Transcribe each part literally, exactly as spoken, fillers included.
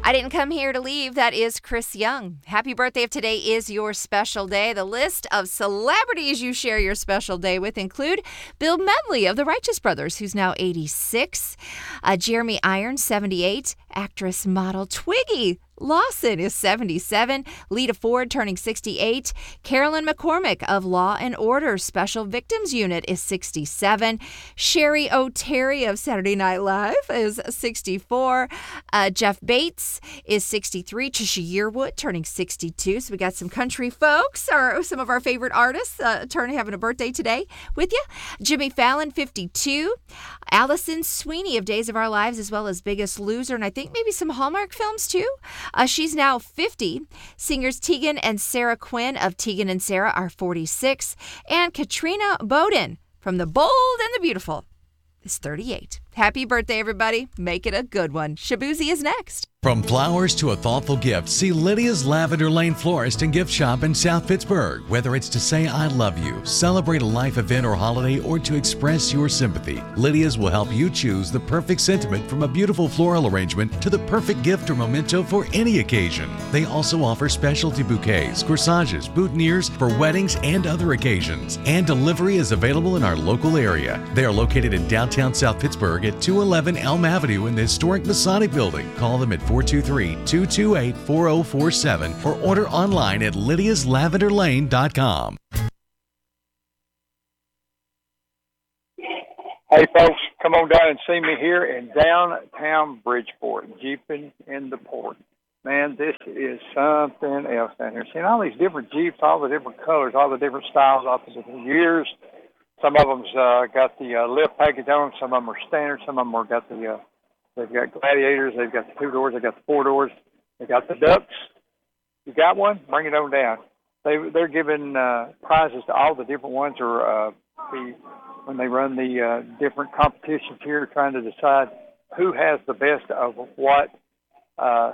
I Didn't Come Here to Leave. That is Chris Young. Happy birthday if today is your special day. The list of celebrities you share your special day with include Bill Medley of the Righteous Brothers, who's now eighty-six. Uh, Jeremy Irons, seventy-eight. Actress model Twiggy Lawson is seventy-seven. Lita Ford turning sixty-eight. Carolyn McCormick of Law and Order Special Victims Unit is sixty-seven. Sherry O'Terry of Saturday Night Live is sixty-four. Uh, Jeff Bates is sixty-three. Trisha Yearwood turning sixty-two. So we got some country folks, or some of our favorite artists, uh, turning having a birthday today with you. Jimmy Fallon, fifty-two. Allison Sweeney of Days of Our Lives, as well as Biggest Loser, and I think maybe some Hallmark films too. Uh, she's now fifty. Singers Tegan and Sarah Quinn of Tegan and Sarah are forty-six. And Katrina Bowden from The Bold and the Beautiful is thirty-eight. Happy birthday, everybody. Make it a good one. Shabuzi is next. From flowers to a thoughtful gift, see Lydia's Lavender Lane Florist and Gift Shop in South Pittsburgh. Whether it's to say I love you, celebrate a life event or holiday, or to express your sympathy, Lydia's will help you choose the perfect sentiment, from a beautiful floral arrangement to the perfect gift or memento for any occasion. They also offer specialty bouquets, corsages, boutonnieres for weddings and other occasions. And delivery is available in our local area. They are located in downtown South Pittsburgh at two eleven Elm Avenue in the historic Masonic Building. Call them at four two three, two two eight, four zero four seven or order online at lydias lavender lane dot com. Hey folks, come on down and see me here in downtown Bridgeport, Jeeping in the Port. Man, this is something else down here. Seeing all these different Jeeps, all the different colors, all the different styles, all the different years. Some of them's uh, got the uh, lift package on them. Some of them are standard. Some of them are got the uh, they've got Gladiators. They've got the two doors. They got the four doors. They got the Ducks. You got one? Bring it on down. They they're giving uh, prizes to all the different ones, or uh, the, when they run the uh, different competitions here, trying to decide who has the best of what uh,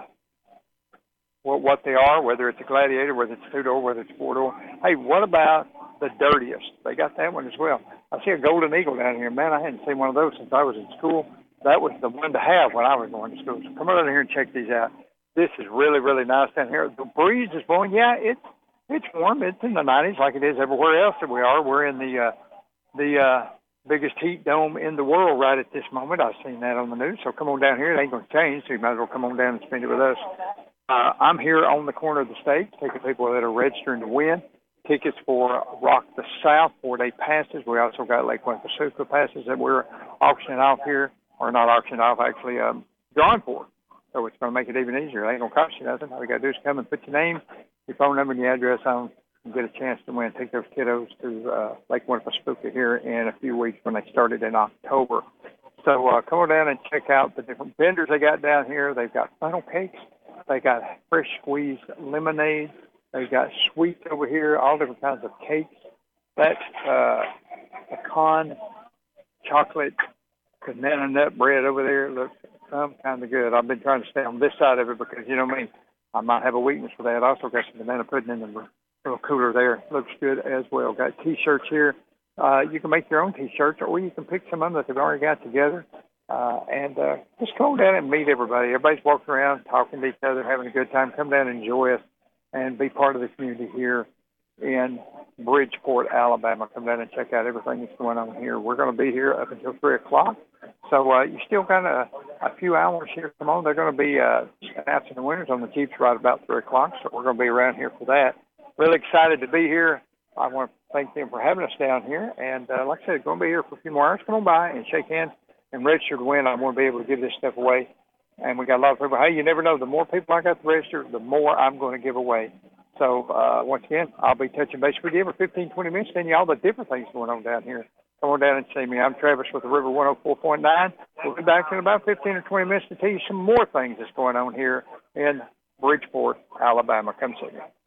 what what they are, whether it's a Gladiator, whether it's two door, whether it's four door. Hey, what about the dirtiest? They got that one as well. I see a Golden Eagle down here. Man, I hadn't seen one of those since I was in school. That was the one to have when I was going to school. So come on down here and check these out. This is really, really nice down here. The breeze is blowing. Yeah, it's it's warm. It's in the nineties like it is everywhere else that we are. We're in the uh, the uh, biggest heat dome in the world right at this moment. I've seen that on the news. So come on down here. It ain't going to change, so you might as well come on down and spend it with us. Uh, I'm here on the corner of the stage, taking people that are registering to win tickets for Rock the South four-day passes. We also got Lake Winnepesaukah passes that we're auctioning off here, or not auctioning off, actually um, drawing for. So it's going to make it even easier. It ain't going to cost you nothing. All you got to do is come and put your name, your phone number, and your address on, and get a chance to win. Take those kiddos to uh, Lake Winnepesaukah here in a few weeks when they started in October. So uh, come on down and check out the different vendors they got down here. They've got funnel cakes. They got fresh squeezed lemonade. They've got sweets over here, all different kinds of cakes. That uh, pecan chocolate banana nut bread over there looks some kind of good. I've been trying to stay on this side of it because, you know me, I might have a weakness for that. I also got some banana pudding in the little cooler there. Looks good as well. Got T-shirts here. Uh, you can make your own T-shirts, or you can pick some of them that they've already got together. Uh, and uh, just come down and meet everybody. Everybody's walking around, talking to each other, having a good time. Come down and enjoy us and be part of the community here in Bridgeport, Alabama. Come down and check out everything that's going on here. We're going to be here up until three o'clock. So uh, you still got a, a few hours here. Come on, they're going to be uh, announcing the winners on the Jeeps right about three o'clock, so we're going to be around here for that. Really excited to be here. I want to thank them for having us down here. And uh, like I said, going to be here for a few more hours. Come on by and shake hands and register to win. I want to be able to give this stuff away. And we got a lot of people. Hey, you never know. The more people I got to register, the more I'm going to give away. So, uh, once again, I'll be touching base with you every fifteen, twenty minutes, telling you all the different things going on down here. Come on down and see me. I'm Travis with the River one oh four point nine. We'll be back in about fifteen or twenty minutes to tell you some more things that's going on here in Bridgeport, Alabama. Come see me.